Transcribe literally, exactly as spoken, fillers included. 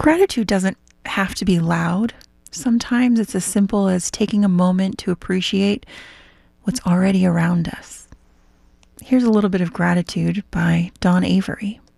Gratitude doesn't have to be loud. Sometimes it's as simple as taking a moment to appreciate what's already around us. Here's a little bit of gratitude by Don Avery.